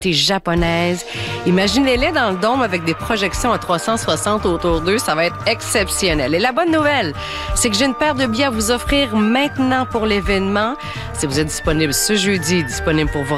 japonaise. Imaginez-les dans le dôme avec des projections à 360 autour d'eux. Ça va être exceptionnel. Et la bonne nouvelle, c'est que j'ai une paire de billets à vous offrir maintenant pour l'événement. Si vous êtes disponible ce jeudi, disponible pour vous